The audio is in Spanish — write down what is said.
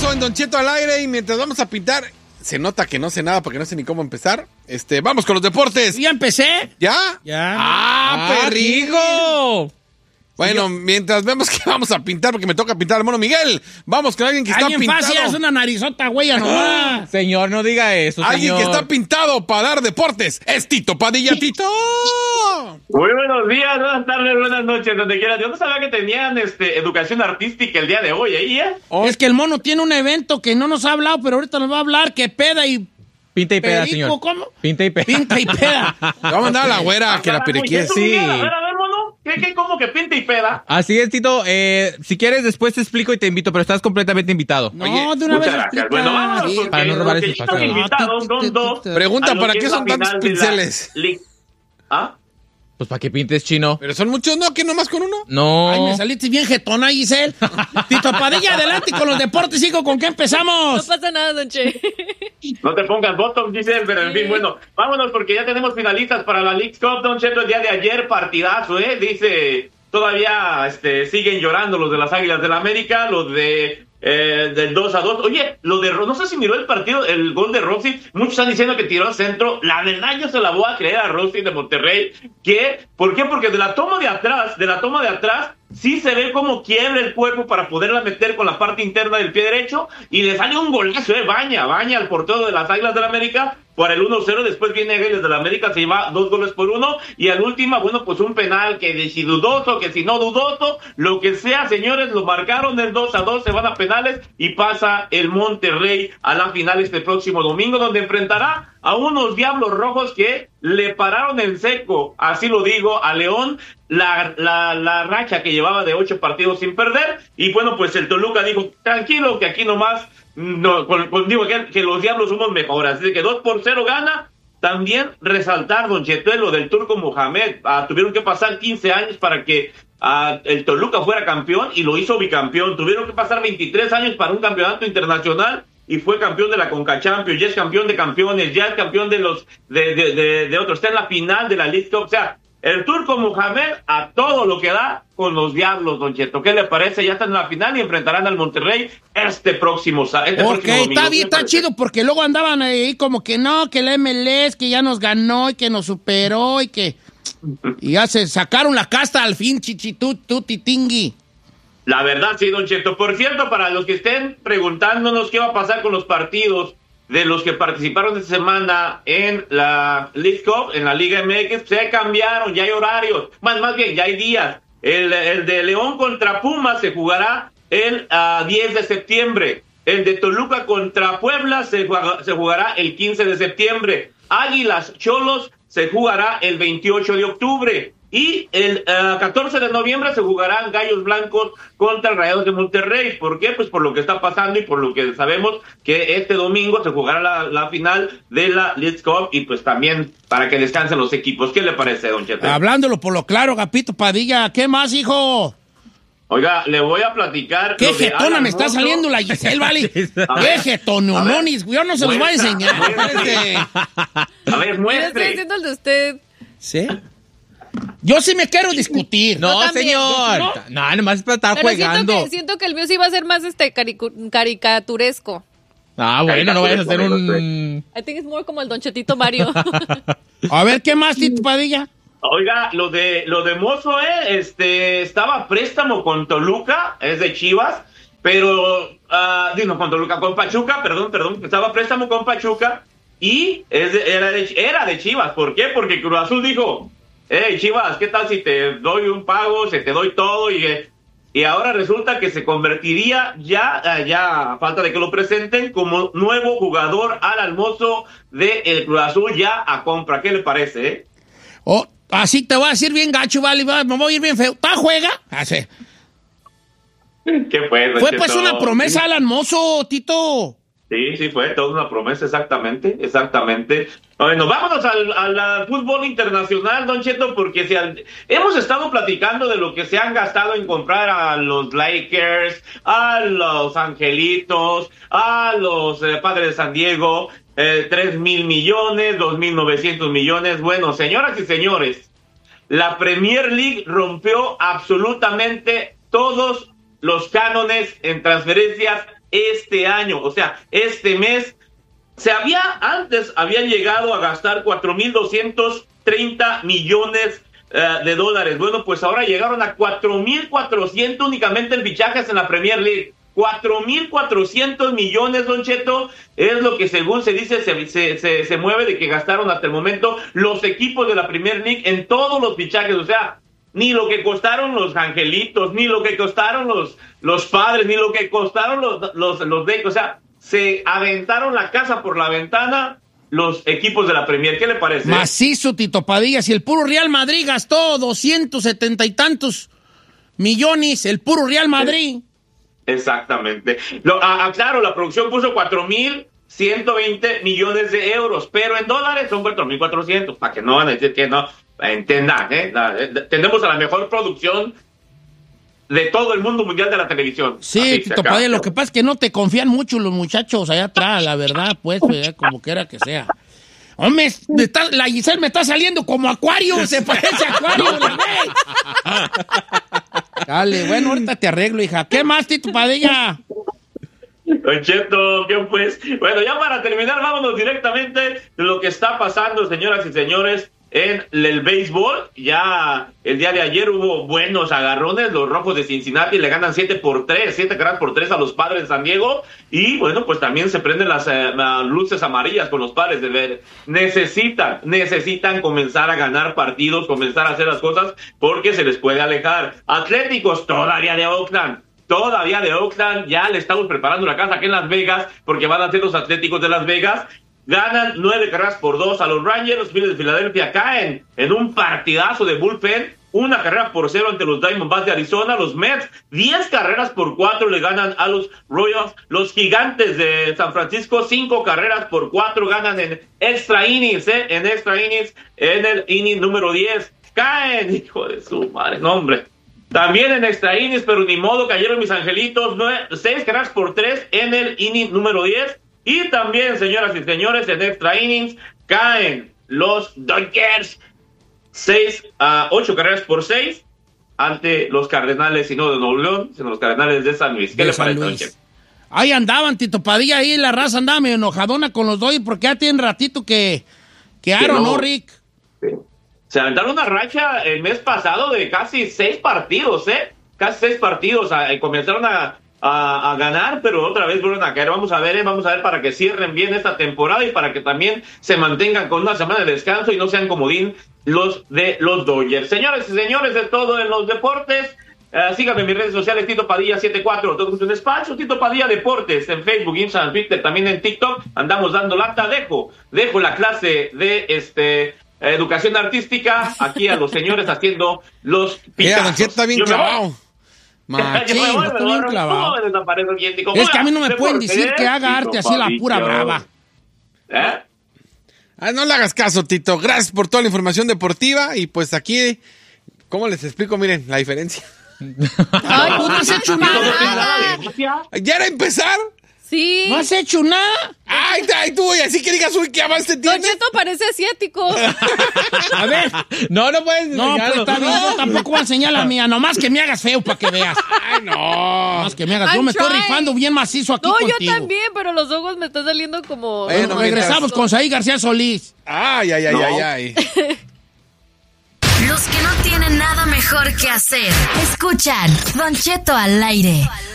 regreso en Don Cheto al aire y mientras vamos a pintar, se nota que no sé nada porque no sé ni cómo empezar. Vamos con los deportes. ¿Ya empecé? ¿Ya? Ya. ¡Ah, perrigo! Bueno, mientras vemos que vamos a pintar, porque me toca pintar al mono Miguel, vamos con alguien que está pintado. Alguien fácil, es una narizota, güey, nomás. Señor, no diga eso, alguien señor. que está pintado para dar deportes. Es Tito Padilla. Tito. Muy buenos días, buenas tardes, buenas noches, donde quieras. Yo no sabía que tenían educación artística el día de hoy, ¿eh? Es que el mono tiene un evento que no nos ha hablado, pero ahorita nos va a hablar, que peda y... Pinta y peda, perico, señor. ¿cómo? Pinta y peda. Pinta y peda. Te va a mandar a la güera que la periquee. Sí. A ver, mono, ¿qué, cómo que pinta y peda? Así es, Tito. Si quieres, después te explico y te invito, pero estás completamente invitado. No, Oye, de una vez Muchas gracias. Bueno, vámonos, porque para no robar los que ese están espacio. invitados son dos. Pregunta, a lo ¿para que qué es la son tantos final de la pinceles? ¿Ah? Pues para que pintes, chino. Pero son muchos, ¿no? ¿Que nomás con uno? No. Ay, me saliste bien jetona, Giselle. Tito Padilla, adelante con los deportes, hijo. ¿Con qué empezamos? No pasa nada, don Che. No te pongas bottom, Giselle, pero en fin, bueno, vámonos porque ya tenemos finalistas para la Leagues Cup. Don Cheto, el día de ayer, partidazo, dice, todavía siguen llorando los de las Águilas del América, los de del 2-2. Oye, lo de no sé si miró el partido, el gol de Rossi. Muchos están diciendo que tiró al centro. La verdad, yo se la voy a creer a Rossi de Monterrey. ¿Por qué? Porque de la toma de atrás, sí se ve como quiebra el cuerpo para poderla meter con la parte interna del pie derecho y le sale un golazo, baña al portero de las Águilas del América por el 1-0. Después viene Águilas del América, se lleva 2-1 y al último, bueno, pues un penal que de si dudoso, que si no dudoso, lo que sea, señores, lo marcaron el 2-2, se van a penales y pasa el Monterrey a la final este próximo domingo, donde enfrentará a unos Diablos Rojos que le pararon en seco, así lo digo, a León, la racha que llevaba de 8 partidos sin perder. Y bueno, pues el Toluca dijo, tranquilo, que aquí nomás, digo que los Diablos somos mejores, así que 2-0 gana. También resaltar, don Chetuelo, del Turco Mohamed, tuvieron que pasar 15 años para que el Toluca fuera campeón y lo hizo bicampeón. Tuvieron que pasar 23 años para un campeonato internacional y fue campeón de la Conca Champions, ya es campeón de campeones, ya es campeón de los de otros, está en la final de la League Cup. O sea, el Turco Mohamed a todo lo que da con los Diablos, don Cheto. ¿Qué le parece? Ya están en la final y enfrentarán al Monterrey este próximo domingo. Está bien, está chido, porque luego andaban ahí como que no, que el MLS, que ya nos ganó y que nos superó y ya se sacaron la casta al fin, chichituti-tingui. La verdad, sí, don Cheto. Por cierto, para los que estén preguntándonos qué va a pasar con los partidos de los que participaron esta semana en la League Cup, en la Liga MX, se cambiaron, ya hay horarios, más bien, ya hay días. El de León contra Pumas se jugará el 10 de septiembre. El de Toluca contra Puebla se jugará el 15 de septiembre. Águilas Cholos se jugará el 28 de octubre. Y el 14 de noviembre se jugarán Gallos Blancos contra Rayados de Monterrey. ¿Por qué? Pues por lo que está pasando y por lo que sabemos que este domingo se jugará la final de la League Cup y pues también para que descansen los equipos. ¿Qué le parece, don Cheto? Hablándolo por lo claro, Gapito Padilla, ¿qué más, hijo? Oiga, le voy a platicar. ¿Qué jetona me está saliendo la Giselle, vale? ¿Qué jetonononis? Yo no se los voy a enseñar. A ver, muestre. Estoy haciendo el de usted. ¿Sí? Yo sí me quiero discutir. No, señor. No, nomás es para estar Pero jugando. siento que el mío sí va a ser más caricaturesco. Bueno, no vayas a hacer un... I think it's more como el Don Chetito Mario. A ver, ¿qué más, Tito Padilla? Oiga, lo de Mozo, estaba a préstamo con Toluca, es de Chivas, pero, con Pachuca, perdón, estaba a préstamo con Pachuca y era de Chivas. ¿Por qué? Porque Cruz Azul dijo, Chivas, ¿qué tal si te doy un pago, se te doy todo? Y ahora resulta que se convertiría ya a falta de que lo presenten, como nuevo jugador al almozo de el Cruz Azul ya a compra. ¿Qué le parece, Así te voy a decir bien gacho, vale, me voy a ir bien feo. ¿Juega? Así. ¿Qué fue? Fue pues una promesa al almozo, Tito. Sí, fue toda una promesa, exactamente. Bueno, vámonos al fútbol internacional, don Cheto, porque hemos estado platicando de lo que se han gastado en comprar a los Lakers, a los Angelitos, a los Padres de San Diego, 3,000 millones, 2,900 millones. Bueno, señoras y señores, la Premier League rompió absolutamente todos los cánones en transferencias este año, o sea, este mes. Antes habían llegado a gastar 4,230 millones de dólares. Bueno, pues ahora llegaron a 4,400 únicamente en fichajes en la Premier League. 4,400 millones, Don Cheto, es lo que según se dice se mueve de que gastaron hasta el momento los equipos de la Premier League en todos los fichajes. O sea, ni lo que costaron los angelitos, ni lo que costaron los padres, ni lo que costaron los de, o sea, se aventaron la casa por la ventana los equipos de la Premier. ¿Qué le parece? Macizo, Tito Padilla. Si el puro Real Madrid gastó 270 y tantos millones, el puro Real Madrid. Exactamente. Claro, la producción puso 4,120 millones de euros, pero en dólares son 4,400, para que no van a decir que no. Entendan, tenemos a la mejor producción de todo el mundo mundial de la televisión. Sí, Tito Padilla, lo que pasa es que no te confían mucho los muchachos allá atrás, la verdad, pues, como quiera que sea. Hombre, la Giselle me está saliendo como Acuario, se parece a Acuario, la ve. Dale, bueno, ahorita te arreglo, hija. ¿Qué más, Tito Padilla? Don Cheto, ¿qué pues? Bueno, ya para terminar, vámonos directamente de lo que está pasando, señoras y señores, en el béisbol. Ya el día de ayer hubo buenos agarrones. Los Rojos de Cincinnati le ganan 7 carreras por 3 a los Padres de San Diego. Y bueno, pues también se prenden las luces amarillas con los Padres de ver. Necesitan comenzar a ganar partidos, comenzar a hacer las cosas, porque se les puede alejar. Atléticos todavía de Oakland, ya le estamos preparando la casa aquí en Las Vegas, porque van a ser los Atléticos de Las Vegas. Ganan 9 carreras por 2 a los Rangers. Los Phillies de Filadelfia caen en un partidazo de bullpen, 1 carrera por 0 ante los Diamondbacks de Arizona. Los Mets, 10 carreras por 4 le ganan a los Royals. Los Gigantes de San Francisco, 5 carreras por 4 ganan en extra innings, en el inning número 10. Caen, hijo de su madre, no, hombre. También en extra innings, pero ni modo, cayeron mis angelitos, 6 carreras por 3 en el inning número 10. Y también, señoras y señores, en extra innings caen los Dodgers 8 carreras por 6 ante los Cardenales, y no de Nuevo León, sino los Cardenales de San Luis. ¿Qué le parece, Don Cheto? Ahí andaban, Tito Padilla, ahí la raza andaba medio enojadona con los Dodgers porque ya tienen ratito que Aaron, ¿no, Rick? Sí. Se aventaron una racha el mes pasado de casi 6 partidos, Casi 6 partidos. Comenzaron a ganar, pero otra vez vuelven a caer. Vamos a ver para que cierren bien esta temporada y para que también se mantengan con una semana de descanso y no sean comodín los de los Dodgers. Señores y señores, de todo en los deportes. Síganme en mis redes sociales, Tito Padilla 74, todo junto en despacho, Tito Padilla Deportes, en Facebook, Instagram, Twitter, también en TikTok. Andamos dando lata. Dejo la clase de educación artística aquí a los señores haciendo los pitazos. Está bien clavado. Machín, está bien clavado. Es que a mí no me pueden decir que haga arte así la pura brava. No le hagas caso, Tito. Gracias por toda la información deportiva. Y pues aquí, ¿cómo les explico? Miren, la diferencia. Ay, no has hecho nada. ¿Ya era empezar? Sí. ¿No has hecho nada? Ay, tú voy así que digas, uy, ¿qué avance tiene? Don Cheto parece asiático. A ver. No puedes No, pues está bien, yo tampoco voy a enseñar la mía. Nomás que me hagas feo para que veas. Ay, no. Nomás que me hagas. Yo me estoy rifando bien macizo aquí contigo. Yo también, pero los ojos me están saliendo como... Bueno, regresamos con Saí García Solís. Ay. Los que no tienen nada mejor que hacer, escuchan Don Cheto al aire.